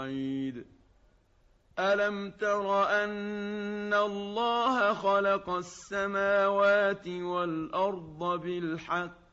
بعيد ألم تر أن الله خلق السماوات والأرض بالحق